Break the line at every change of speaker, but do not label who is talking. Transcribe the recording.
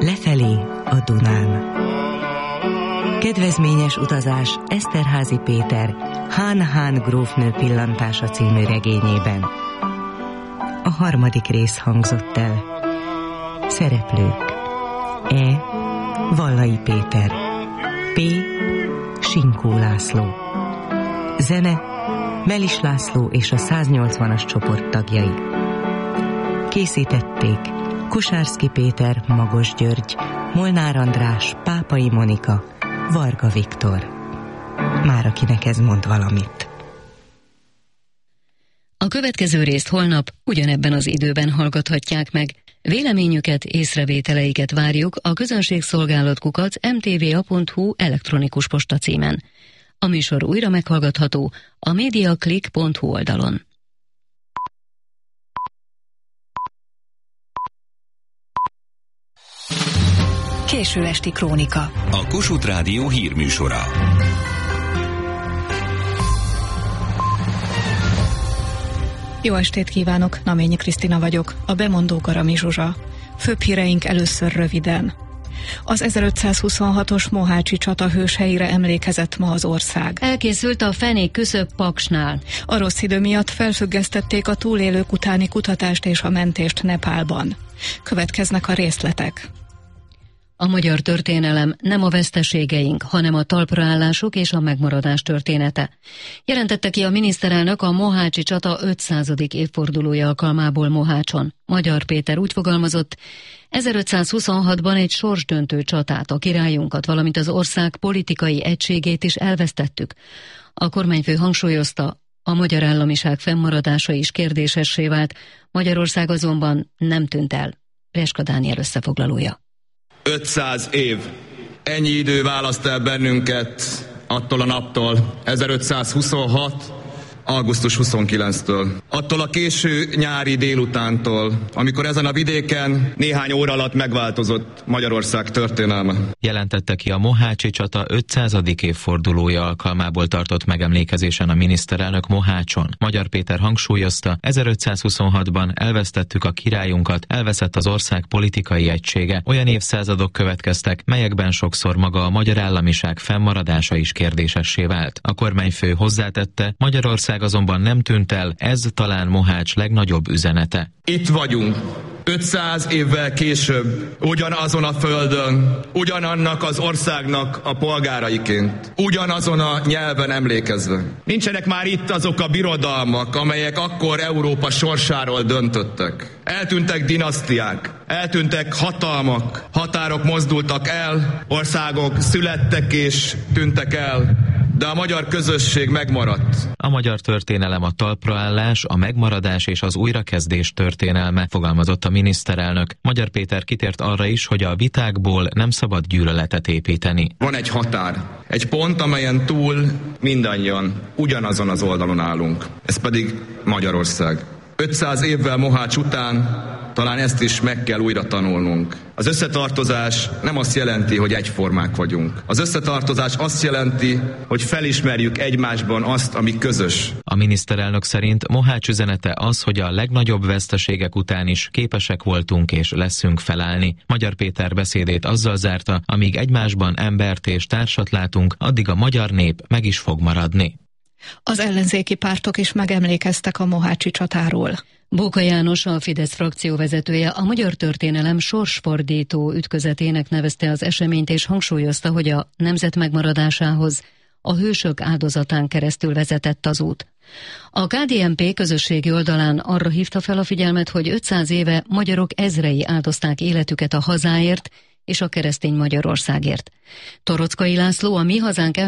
Lefelé a Dunán. Kedvezményes utazás Eszterházy Péter Hán grófnő pillantása című regényében. A 3. rész hangzott el. Szereplők: E. Vallai Péter, P. Sinkó László. Zene: Melis László és a 180-as csoport tagjai. Készítették Kusárszky Péter, Magos György, Molnár András, Pápai Monika, Varga Viktor. Már akinek ez mond valamit.
A következő részt holnap ugyanebben az időben hallgathatják meg. Véleményüket, észrevételeiket várjuk a közönségszolgálat@mtva.hu elektronikus postacímen. A műsor újra meghallgatható a mediaclick.hu oldalon.
Késő esti krónika.
A Kossuth Rádió hírműsora.
Jó estét kívánok, Naményi Krisztina vagyok, a bemondó Garami Zsuzsa. Főbb híreink először röviden. Az 1526-os mohácsi csata hőseire emlékezett ma az ország.
Elkészült a fenék küszöb Paksnál.
A rossz idő miatt felfüggesztették a túlélők utáni kutatást és a mentést Nepálban. Következnek a részletek.
A magyar történelem nem a veszteségeink, hanem a talpraállások és a megmaradás története. Jelentette ki a miniszterelnök a mohácsi csata 500. évfordulója alkalmából Mohácson. Magyar Péter úgy fogalmazott: 1526-ban egy sorsdöntő csatát, a királyunkat, valamint az ország politikai egységét is elvesztettük. A kormányfő hangsúlyozta, a magyar államiság fennmaradása is kérdésessé vált, Magyarország azonban nem tűnt el. Reska Dániel összefoglalója.
500 év. Ennyi idő választ el bennünket attól a naptól, 1526. augusztus 29-től. Attól a késő nyári délutántól, amikor ezen a vidéken néhány óra alatt megváltozott Magyarország történelme.
Jelentette ki a mohácsi csata 500. évfordulója alkalmából tartott megemlékezésen a miniszterelnök Mohácson. Magyar Péter hangsúlyozta, 1526-ban elvesztettük a királyunkat, elveszett az ország politikai egysége. Olyan évszázadok következtek, melyekben sokszor maga a magyar államiság fennmaradása is kérdésessé vált. A kormányfő hozzátette, Magyarország azonban nem tűnt el, ez talán Mohács legnagyobb üzenete.
Itt vagyunk, 500 évvel később, ugyanazon a földön, ugyanannak az országnak a polgáraiként, ugyanazon a nyelven emlékezve. Nincsenek már itt azok a birodalmak, amelyek akkor Európa sorsáról döntöttek. Eltűntek dinasztiák, eltűntek hatalmak, határok mozdultak el, országok születtek és tűntek el, de a magyar közösség megmaradt.
A magyar történelem a talpraállás, a megmaradás és az újrakezdés történelme, fogalmazott a miniszterelnök. Magyar Péter kitért arra is, hogy a vitákból nem szabad gyűlöletet építeni.
Van egy határ, egy pont, amelyen túl mindannyian ugyanazon az oldalon állunk. Ez pedig Magyarország. 500 évvel Mohács után talán ezt is meg kell újra tanulnunk. Az összetartozás nem azt jelenti, hogy egyformák vagyunk. Az összetartozás azt jelenti, hogy felismerjük egymásban azt, ami közös.
A miniszterelnök szerint Mohács üzenete az, hogy a legnagyobb veszteségek után is képesek voltunk és leszünk felállni. Magyar Péter beszédét azzal zárta, amíg egymásban embert és társat látunk, addig a magyar nép meg is fog maradni.
Az ellenzéki pártok is megemlékeztek a mohácsi csatáról.
Bóka János, a Fidesz frakcióvezetője a magyar történelem sorsfordító ütközetének nevezte az eseményt, és hangsúlyozta, hogy a nemzet megmaradásához a hősök áldozatán keresztül vezetett az út. A KDNP közösségi oldalán arra hívta fel a figyelmet, hogy 500 éve magyarok ezrei áldozták életüket a hazáért és a keresztény Magyarországért. Torockai László, a Mi Hazánk